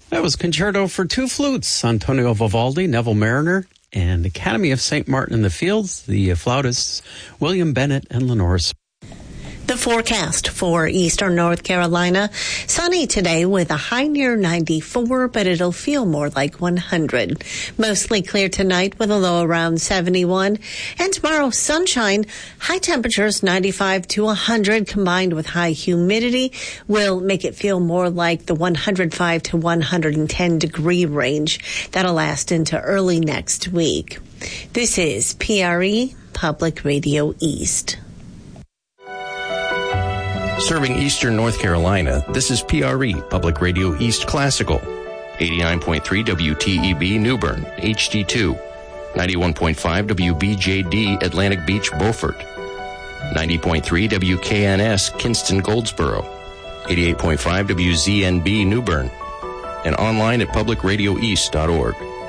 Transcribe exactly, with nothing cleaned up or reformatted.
That was Concerto for Two Flutes, Antonio Vivaldi, Neville Mariner, and Academy of Saint Martin in the Fields, the flautists William Bennett and Lenore. The forecast for eastern North Carolina, sunny today with a high near ninety-four, but it'll feel more like one hundred. Mostly clear tonight with a low around seventy-one. And tomorrow, sunshine, high temperatures ninety-five to one hundred combined with high humidity will make it feel more like the one hundred five to one hundred ten degree range. That'll last into early next week. This is P R E Public Radio East. Serving eastern North Carolina, this is P R E, Public Radio East Classical. eighty-nine point three W T E B New Bern, H D two. ninety-one point five W B J D Atlantic Beach, Beaufort. ninety point three W K N S Kinston, Goldsboro. eighty-eight point five W Z N B New Bern. And online at public radio east dot org.